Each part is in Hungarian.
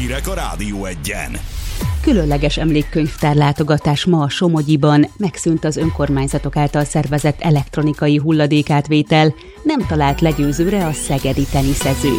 Hírek a Rádió Egyen. Különleges emlékkönyvtár látogatás ma a Somogyiban, megszűnt az önkormányzatok által szervezett elektronikai hulladékátvétel, nem talált legyőzőre a szegedi teniszező.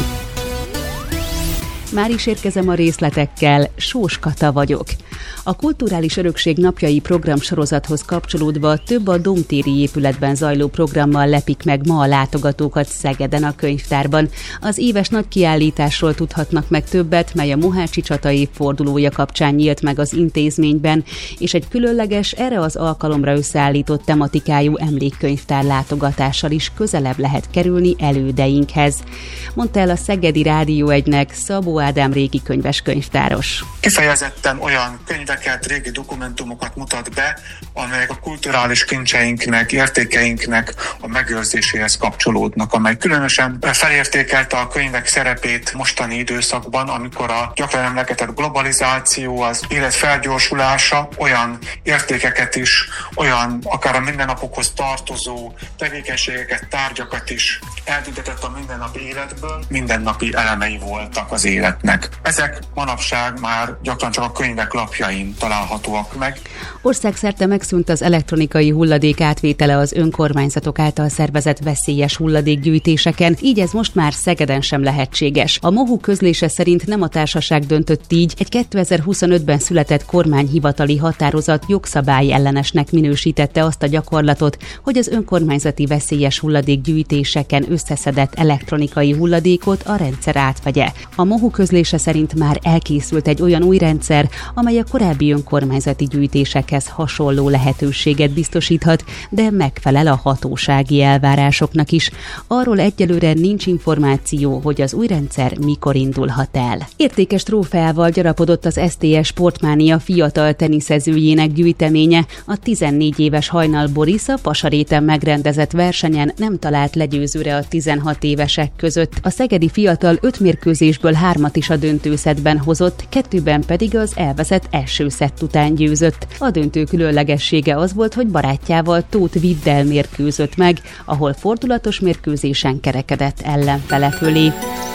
Már is érkezem a részletekkel, Sós Kata vagyok. A Kulturális Örökség napjai programsorozathoz kapcsolódva több a Domtéri épületben zajló programmal lepik meg ma a látogatókat Szegeden a könyvtárban. Az éves nagy kiállításról tudhatnak meg többet, mely a Mohácsi csata évfordulója kapcsán nyílt meg az intézményben, és egy különleges, erre az alkalomra összeállított tematikájú emlékkönyvtár látogatással is közelebb lehet kerülni elődeinkhez. Mondta el a Szegedi Rádió Egynek Szabó Ádám régi könyveskönyvtáros. Kifejezetten olyan könyveket, régi dokumentumokat mutat be, amelyek a kulturális kincseinknek, értékeinknek a megőrzéséhez kapcsolódnak, amely különösen felértékelte a könyvek szerepét mostani időszakban, amikor a gyakran emlegetett globalizáció, az élet felgyorsulása olyan értékeket is, olyan akár a mindennapokhoz tartozó tevékenységeket, tárgyakat is eltüntetett a mindennapi életből, mindennapi elemei voltak az életnek. Ezek manapság már gyakran csak a könyvek lapjain találhatóak meg. Országszerte megszűnt az elektronikai hulladék átvétele az önkormányzatok által szervezett veszélyes hulladékgyűjtéseken, így ez most már Szegeden sem lehetséges. A MOHU közlése szerint nem a társaság döntött így, egy 2025-ben született kormányhivatali határozat jogszabály ellenesnek minősítette azt a gyakorlatot, hogy az önkormányzati veszélyes hulladékgyűjtéseken összeszedett elektronikai hulladékot a rendszer átvegye. A MOHU közlése szerint már elkészült egy olyan új rendszer, amely a korábbi önkormányzati gyűjtésekhez hasonló lehetőséget biztosíthat, de megfelel a hatósági elvárásoknak is. Arról egyelőre nincs információ, hogy az új rendszer mikor indulhat el. Értékes trófeával gyarapodott az STS Sportmánia fiatal teniszezőjének gyűjteménye. A 14 éves Hajnal Boris a Pasaréten megrendezett versenyen nem talált legyőzőre a 16 évesek között. A szegedi fiatal 5 mérkőzésből 3-at is a döntőszettben hozott, 2-ben pedig az elveszett első szett után győzött. A döntő különlegessége az volt, hogy barátjával Tóth Viddel mérkőzött meg, ahol fordulatos mérkőzésen kerekedett ellenfele fölé.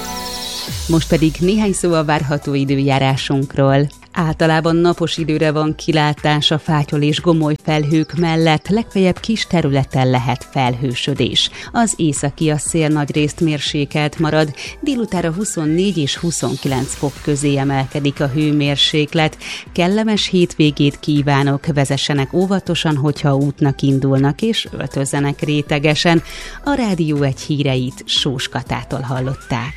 Most pedig néhány szó a várható időjárásunkról. Általában napos időre van kilátás a fátyol és gomoly felhők mellett, legfeljebb kis területen lehet felhősödés. Az északi a szél nagyrészt mérsékelt marad, délutára 24 és 29 fok közé emelkedik a hőmérséklet. Kellemes hétvégét kívánok, vezessenek óvatosan, hogyha útnak indulnak, és öltözzenek rétegesen. A Rádió Egy híreit Sós Katától hallották.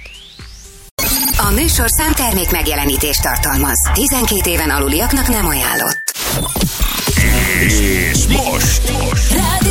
A műsorszám termék megjelenítést tartalmaz. 12 éven aluliaknak nem ajánlott. És most